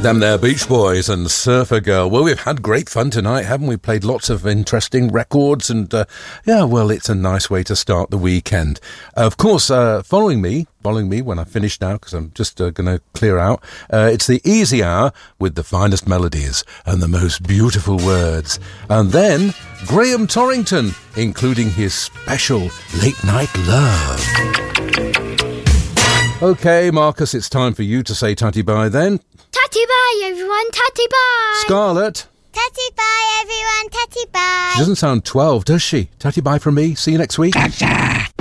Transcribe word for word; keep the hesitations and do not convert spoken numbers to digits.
Them there Beach Boys and Surfer Girl. Well, we've had great fun tonight, haven't we? Played lots of interesting records and, uh, yeah, well, it's a nice way to start the weekend. Uh, of course, uh, following me, following me when I finish now, because I'm just uh, going to clear out, uh, it's the Easy Hour with the finest melodies and the most beautiful words. And then Graham Torrington, including his special Late Night Love. Okay, Marcus, it's time for you to say tatty bye then. Tatty bye, everyone. Tatty bye. Scarlett. Tatty bye, everyone. Tatty bye. She doesn't sound twelve, does she? Tatty bye from me. See you next week. Gotcha.